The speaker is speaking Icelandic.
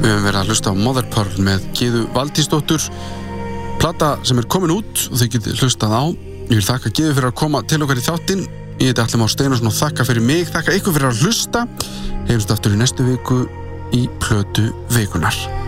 Við höfum verið að hlusta á Mother Pearl með Gyðu Valtýsdóttur, plata sem komin út og þið getið hlustað á. Ég vil þakka Gyðu fyrir að koma til okkar í þáttinn. Ég heiti Atli Már Steinarsson og þakka fyrir mig, þakka ykkur fyrir að hlusta. Heyrumst aftur í næstu viku í plötu vikunnar.